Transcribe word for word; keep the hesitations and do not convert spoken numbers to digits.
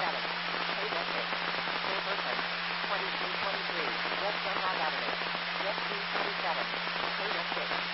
seven. Table six. Jefferson. twenty-two twenty-three. West Dunlop Avenue. West two twenty-seven. Table six.